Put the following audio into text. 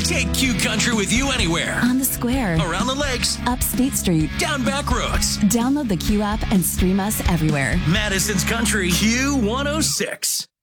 Take Q Country with you anywhere. On the square. Around the lakes. Up State Street. Down back roads. Download the Q app and stream us everywhere. Madison's Country Q106.